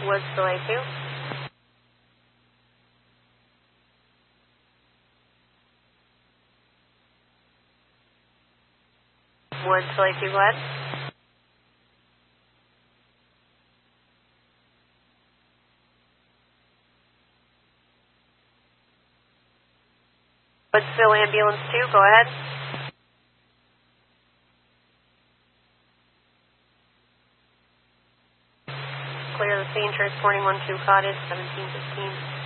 Woodsville A2. Woodsville A2, go ahead. Woodsville Ambulance 2, go ahead. Clear the scene, transporting 1-2 cottage, 1715.